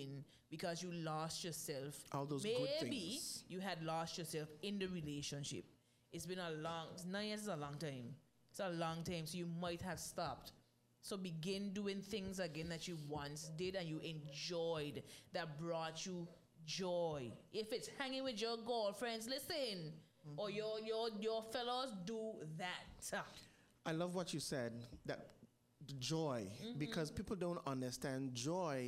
doing because you lost yourself. All those Maybe good things. you had lost yourself in the relationship. It's been 9 years is a long time. It's a long time, so you might have stopped. So begin doing things again that you once did and you enjoyed, that brought you joy. If it's hanging with your girlfriends, listen, or your fellows, do that. I love what you said, that the joy, because people don't understand joy